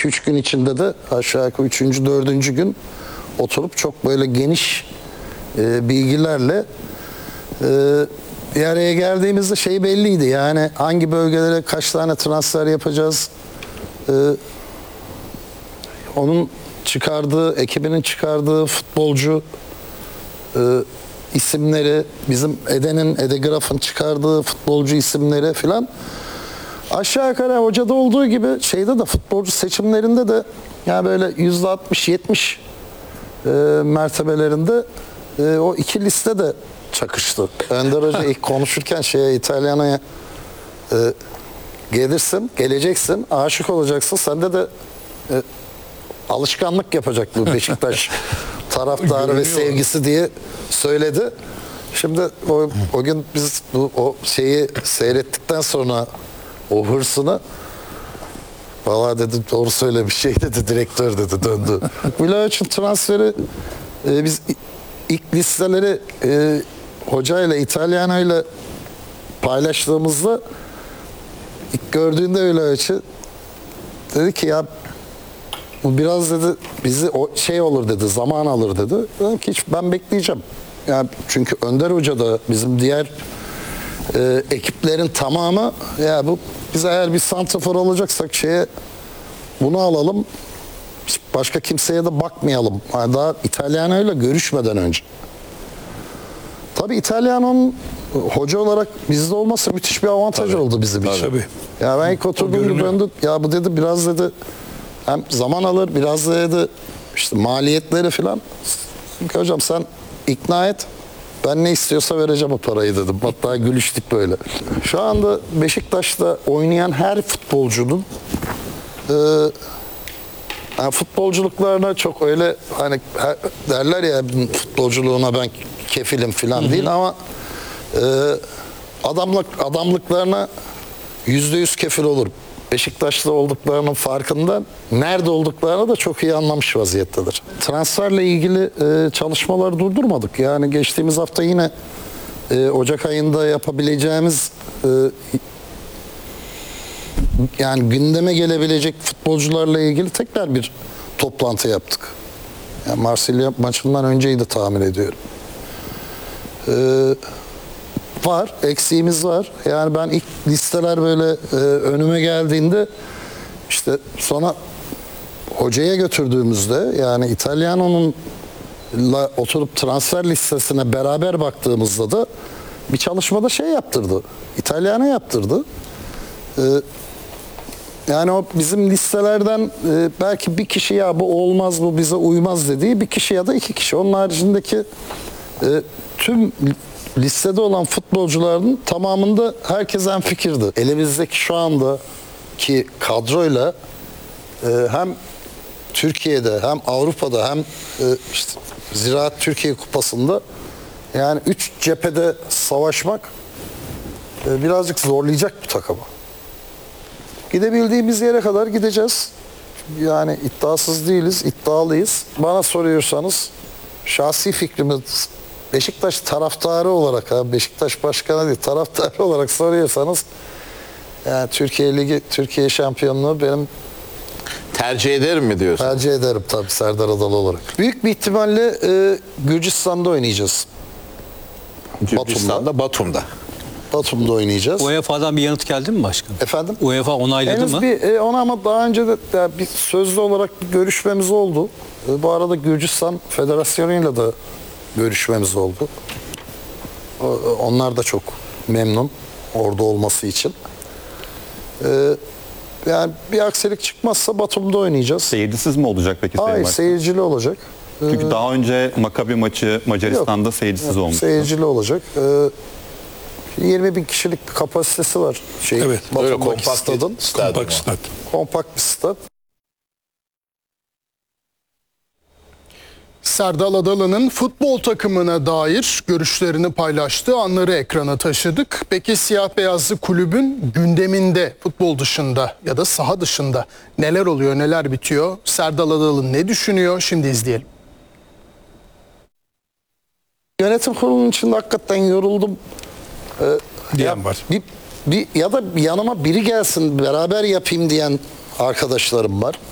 2-3 gün içinde de aşağı yukarı 3. 4. gün oturup çok böyle geniş bilgilerle bir araya geldiğimizde şey belliydi. Yani hangi bölgelere kaç tane transfer yapacağız, onun çıkardığı, ekibinin çıkardığı futbolcu isimleri, bizim Ede Graf'ın çıkardığı futbolcu isimleri filan aşağı yukarı hocada olduğu gibi şeyde de futbolcu seçimlerinde de yani böyle %60-70 mertebelerinde o iki liste de çakıştı. Önder Hoca ilk konuşurken İtalyana'ya geleceksin, aşık olacaksın. Sende de alışkanlık yapacak bu Beşiktaş taraftarı ve sevgisi diye söyledi. Şimdi o gün biz o şeyi seyrettikten sonra o hırsını vallahi dedi doğru söylemiş şey dedi direktör dedi döndü. Vlahovic'in transferi biz ilk listeleri hocayla İtalyana'yla paylaştığımızda ilk gördüğünde Vlahovic'i dedi ki ya bu biraz dedi bizi olur dedi zaman alır dedi. Dedim ki ben bekleyeceğim. Yani çünkü Önder Hoca da bizim diğer ekiplerin tamamı ya bu biz eğer bir santrafor olacaksak bunu alalım. Başka kimseye de bakmayalım. Yani daha İtalyano'yla görüşmeden önce. Tabii İtalyano'nun hoca olarak bizde olması müthiş bir avantaj oldu bizim için. Tabii. Ya ben ilk oturduğum gibi döndüm. Ya bu dedi biraz dedi hem zaman alır biraz da dedi işte maliyetleri falan. Dedim ki hocam sen ikna et. Ben ne istiyorsa vereceğim o parayı dedim. Hatta gülüştük böyle. Şu anda Beşiktaş'ta oynayan her futbolcunun yani futbolculuklarına çok öyle hani derler ya futbolculuğuna ben kefilim falan değil ama adamlıklarına %100 kefil olur. Beşiktaş'ta olduklarının farkında, nerede olduklarını da çok iyi anlamış vaziyettedir. Transferle ilgili çalışmaları durdurmadık. Yani geçtiğimiz hafta yine Ocak ayında yapabileceğimiz yani gündeme gelebilecek futbolcularla ilgili tekrar bir toplantı yaptık. Yani Marsilya maçından önceydi tahmin ediyorum. Var, eksiğimiz var. Yani ben ilk listeler böyle önüme geldiğinde işte sonra hocaya götürdüğümüzde yani İtalyano'nun oturup transfer listesine beraber baktığımızda da bir çalışmada yaptırdı. İtalyano yaptırdı. Yani o bizim listelerden belki bir kişi ya bu olmaz bu bize uymaz dediği bir kişi ya da iki kişi. Onun haricindeki tüm listede olan futbolcuların tamamında herkes hemfikirdi. Elimizdeki şu andaki kadroyla hem Türkiye'de hem Avrupa'da hem işte Ziraat Türkiye Kupası'nda yani 3 cephede savaşmak birazcık zorlayacak bu takımı. Gidebildiğimiz yere kadar gideceğiz. Yani iddiasız değiliz, iddialıyız. Bana soruyorsanız şahsi fikrimiz Beşiktaş taraftarı olarak, Beşiktaş başkanı değil, taraftarı olarak soruyorsanız yani Türkiye Ligi, Türkiye şampiyonluğu benim tercih ederim mi diyorsun? Tercih ederim tabii Serdar Adalı olarak. Büyük bir ihtimalle Gürcistan'da oynayacağız. Batum'da. Batum'da oynayacağız. UEFA'dan bir yanıt geldi mi başkanım? Efendim? UEFA onayladı henüz mı? Ona ama daha önce de bir sözlü olarak bir görüşmemiz oldu. Bu arada Gürcistan Federasyonu'yla da görüşmemiz oldu. Onlar da çok memnun orada olması için. Yani bir aksilik çıkmazsa Batum'da oynayacağız. Seyircisiz mi olacak peki? Hayır, seyircili olacak. Çünkü daha önce Maccabi maçı Macaristan'da seyircisiz olmuştu. Seyircili olacak. 20 bin kişilik bir kapasitesi var. Evet. Öyle Batum'daki stadın. Kompakt stat. Kompakt bir stad. Serdal Adalı'nın futbol takımına dair görüşlerini paylaştığı anları ekrana taşıdık. Peki siyah beyazlı kulübün gündeminde futbol dışında ya da saha dışında neler oluyor, neler bitiyor? Serdal Adalı ne düşünüyor? Şimdi izleyelim. Yönetim kurulunun içinde hakikaten yoruldum. Diyen var. Ya da yanıma biri gelsin beraber yapayım diyen arkadaşlarım var.